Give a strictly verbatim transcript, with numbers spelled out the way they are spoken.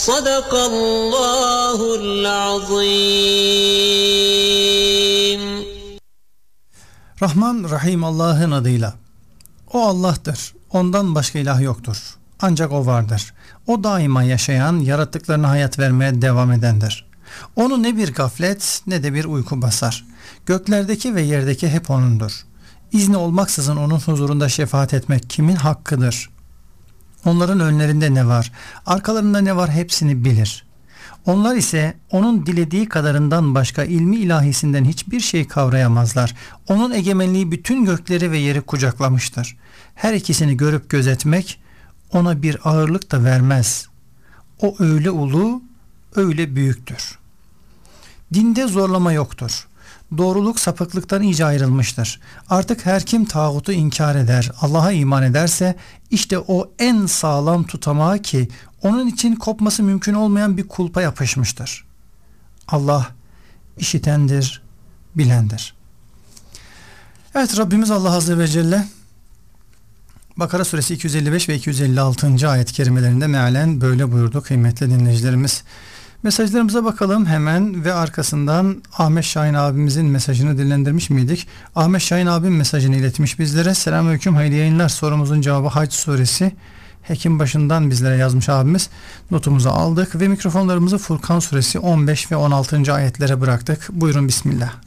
Sadakallahul azim. Rahman Rahim Allah'ın adıyla. O Allah'tır. Ondan başka ilah yoktur. Ancak O vardır. O daima yaşayan, yarattıklarına hayat vermeye devam edendir. Onu ne bir gaflet ne de bir uyku basar. Göklerdeki ve yerdeki hep O'nundur. İzni olmaksızın O'nun huzurunda şefaat etmek kimin hakkıdır? Onların önlerinde ne var, arkalarında ne var hepsini bilir. Onlar ise O'nun dilediği kadarından başka ilmi ilahisinden hiçbir şey kavrayamazlar. O'nun egemenliği bütün gökleri ve yeri kucaklamıştır. Her ikisini görüp gözetmek O'na bir ağırlık da vermez. O öyle ulu, öyle büyüktür. Dinde zorlama yoktur. Doğruluk sapıklıktan iyice ayrılmıştır. Artık her kim tağutu inkar eder, Allah'a iman ederse işte o en sağlam tutamağı ki onun için kopması mümkün olmayan bir kulpa yapışmıştır. Allah işitendir, bilendir. Evet, Rabbimiz Allah Azze ve Celle Bakara suresi iki yüz elli beş ve iki yüz elli altı. ayet-i kerimelerinde mealen böyle buyurdu kıymetli dinleyicilerimiz. Mesajlarımıza bakalım hemen ve arkasından Ahmet Şahin abimizin mesajını dinlendirmiş miydik? Ahmet Şahin abim mesajını iletmiş bizlere. Selamünaleyküm, hayırlı yayınlar. Sorumuzun cevabı Hac suresi. Hekim başından bizlere yazmış abimiz. Notumuzu aldık ve mikrofonlarımızı Furkan suresi on beş ve on altı. ayetlere bıraktık. Buyurun bismillah.